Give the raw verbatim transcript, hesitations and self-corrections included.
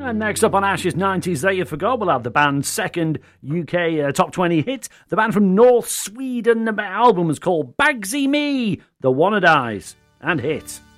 And next up on Ash's nineties That You Forgot, we'll have the band's second U K uh, top twenty hit. The band from North Sweden, the album is called Bagsy Me, The Wanna Dies, and hit.